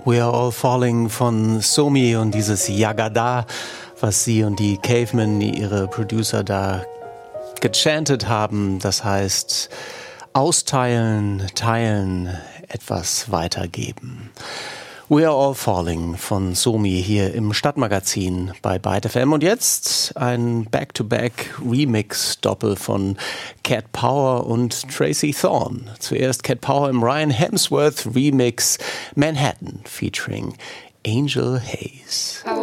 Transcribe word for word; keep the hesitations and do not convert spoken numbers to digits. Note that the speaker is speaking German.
We Are All Falling von Somi und dieses Yagada, was sie und die Cavemen, ihre Producer, da gechantet haben, das heißt austeilen, teilen, etwas weitergeben. We Are All Falling von Somi hier im Stadtmagazin bei Byte F M. Und jetzt ein Back-to-Back-Remix-Doppel von Cat Power und Tracy Thorn. Zuerst Cat Power im Ryan Hemsworth Remix Manhattan featuring Angel Hayes.